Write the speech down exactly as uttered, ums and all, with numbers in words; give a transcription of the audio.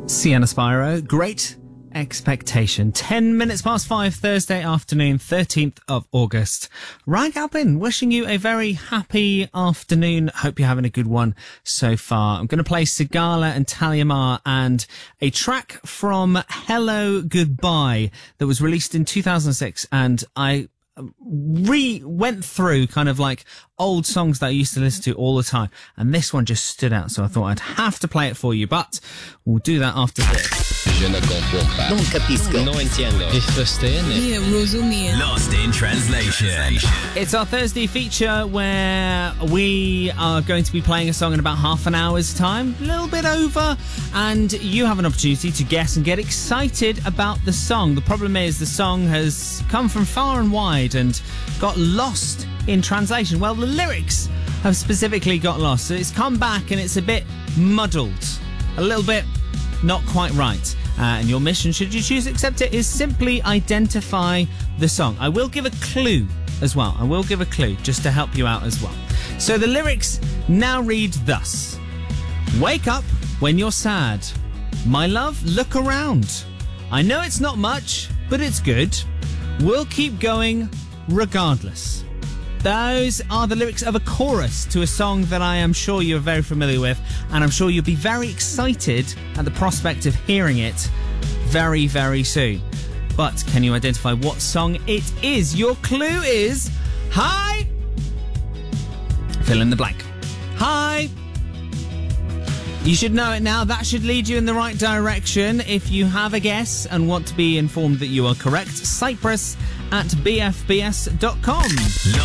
Sienna Spyro, Great Expectation. Ten minutes past five, Thursday afternoon, thirteenth of August. Ryan Galpin, wishing you a very happy afternoon. Hope you're having a good one so far. I'm going to play Sigala and Talia Mar and a track from Hello Goodbye that was released in two thousand six, and I re went through kind of like old songs that I used to listen to all the time, and this one just stood out, so I thought I'd have to play it for you, but we'll do that after this. Je ne comprends pas. Non capisco. No entiendo. Ich verstehe nicht. Lost in translation. It's our Thursday feature where we are going to be playing a song in about half an hour's time, a little bit over, and you have an opportunity to guess and get excited about the song. The problem is the song has come from far and wide and got lost in translation. Well, the lyrics have specifically got lost, so it's come back and it's a bit muddled, a little bit not quite right. Uh, and your mission, should you choose to accept it, is simply identify the song. I will give a clue as well. I will give a clue just to help you out as well. So the lyrics now read thus. Wake up when you're sad. My love, look around. I know it's not much, but it's good. We'll keep going regardless. Those are the lyrics of a chorus to a song that I am sure you're very familiar with, and I'm sure you'll be very excited at the prospect of hearing it very, very soon. But can you identify what song it is? Your clue is Hi! Fill in the blank. Hi! You should know it now. That should lead you in the right direction. If you have a guess and want to be informed that you are correct, Cyprus at b f b s dot com.